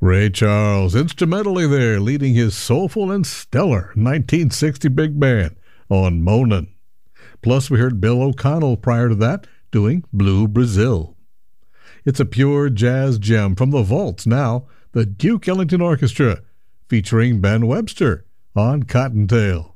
Ray Charles, instrumentally there, leading his soulful and stellar 1960 big band on Moanin'. Plus, we heard Bill O'Connell prior to that doing Blue Brazil. It's a pure jazz gem from the vaults now, the Duke Ellington Orchestra, featuring Ben Webster on Cottontail.